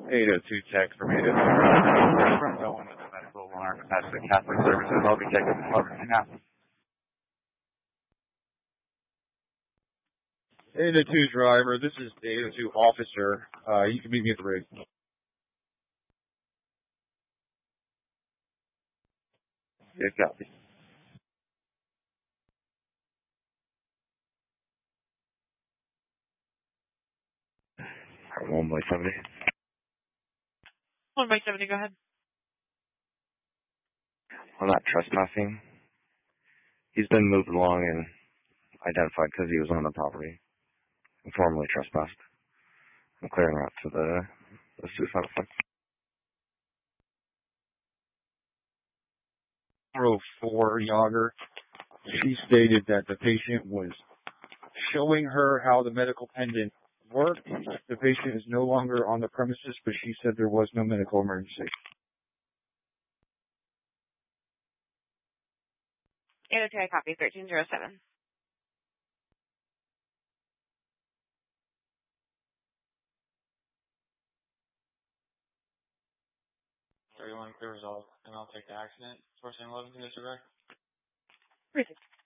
802 tech from 802. No one with a medical alarm at the Catholic Services. I'll be checking the department right now. 802 driver, this is the 802 officer. You can meet me at the rig. Yes, copy. Alright, 1 by 70. 1 by 70, go ahead. On that trespassing, he's been moved along and identified because he was on the property and formally trespassed. I'm clearing route to the suicide offense. 404 Yager. She stated that the patient was showing her how the medical pendant worked. The patient is no longer on the premises, but she said there was no medical emergency. 802, I copy, 1307. Everyone clear resolve, and I'll take the accident. 1411 to disregard. Perfect.